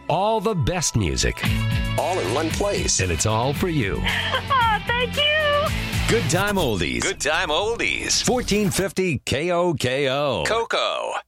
All the best music. All in one place. And it's all for you. Oh, thank you. Good Time Oldies. Good Time Oldies. 1450 KOKO. Coco.